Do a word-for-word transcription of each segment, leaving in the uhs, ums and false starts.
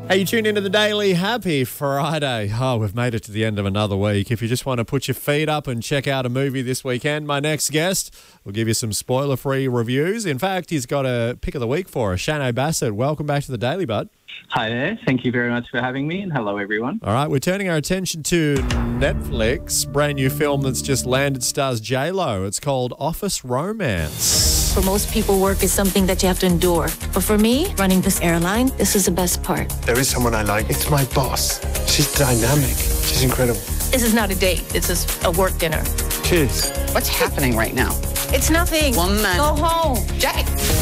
Hey, you tuned into the Daily. Happy Friday. Oh, we've made it to the end of another week. If you just want to put your feet up and check out a movie this weekend, my next guest will give you some spoiler-free reviews. In fact, he's got a pick of the week for us. Shane Bassett, welcome back to the Daily, bud. Hi there. Thank you very much for having me, and hello, everyone. All right, we're turning our attention to Netflix. Brand new film that's just landed stars J Lo. It's called Office Romance. For most people, work is something that you have to endure. But for me, running this airline, this is the best part. There is someone I like. It's my boss. She's dynamic. She's incredible. This is not a date. This is a work dinner. Cheers. What's happening right now? It's nothing. Woman. Go home. Jack.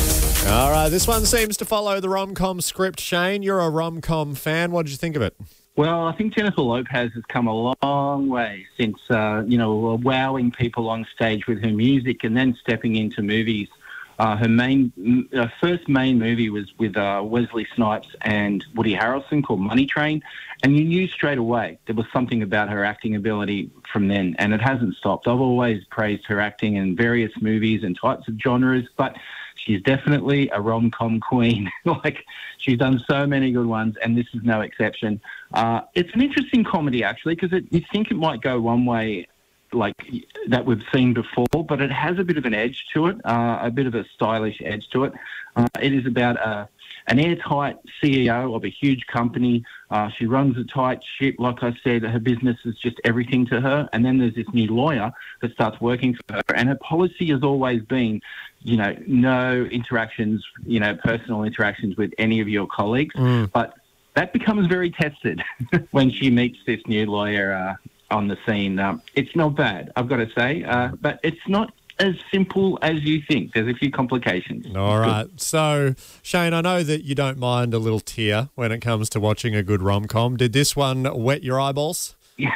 All right, this one seems to follow the rom-com script. Shane, you're a rom-com fan. What did you think of it? Well, I think Jennifer Lopez has come a long way since, uh, you know, wowing people on stage with her music and then stepping into movies. Uh, her main, uh, first main movie was with uh, Wesley Snipes and Woody Harrelson called Money Train, and you knew straight away there was something about her acting ability from then, and it hasn't stopped. I've always praised her acting in various movies and types of genres, but she's definitely a rom-com queen. Like, she's done so many good ones, and this is no exception. Uh, it's an interesting comedy, actually, because you think it might go one way, like that we've seen before, but it has a bit of an edge to it, uh, a bit of a stylish edge to it. Uh, it is about a, an airtight C E O of a huge company. Uh, she runs a tight ship. Like I said, her business is just everything to her. And then there's this new lawyer that starts working for her, and her policy has always been, you know, no interactions, you know, personal interactions with any of your colleagues. Mm. But that becomes very tested when she meets this new lawyer uh, on the scene. Um, it's not bad, I've got to say, uh, but it's not as simple as you think. There's a few complications. All right. So, Shane, I know that you don't mind a little tear when it comes to watching a good rom-com. Did this one wet your eyeballs? Yeah.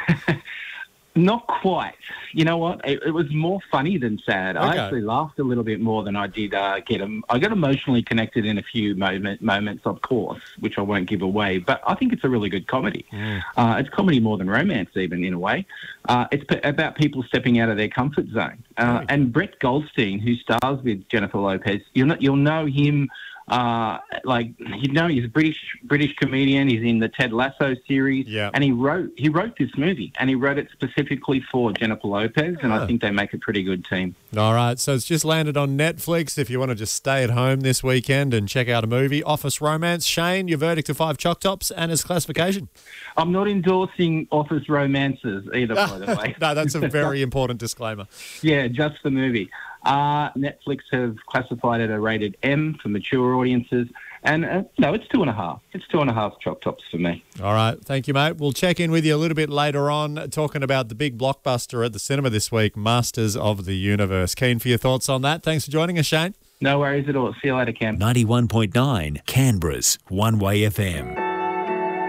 Not quite. You know what? It, it was more funny than sad. Okay. I actually laughed a little bit more than I did uh, get. Um, I got emotionally connected in a few moment, moments, of course, which I won't give away. But I think it's a really good comedy. Mm. Uh, it's comedy more than romance, even, in a way. Uh, it's p- about people stepping out of their comfort zone. Uh, and Brett Goldstein, who stars with Jennifer Lopez, you'll know, you'll know him. Uh, like, you know, he's a British British comedian. He's in the Ted Lasso series, yeah. and he wrote he wrote this movie, and he wrote it specifically for Jennifer Lopez, and oh. I think they make a pretty good team. All right, so it's just landed on Netflix. If you want to just stay at home this weekend and check out a movie, Office Romance. Shane, your verdict of five choc tops and his classification. I'm not endorsing Office Romances either, by the way. No, that's a very important disclaimer. Yeah, just the movie. Uh, Netflix have classified it a rated M for mature audiences. And uh, no, it's two and a half. It's two and a half choc tops for me. All right. Thank you, mate. We'll check in with you a little bit later on, talking about the big blockbuster at the cinema this week, Masters of the Universe. Keen for your thoughts on that. Thanks for joining us, Shane. No worries at all. See you later, Cam. ninety-one point nine Canberra's One Way F M.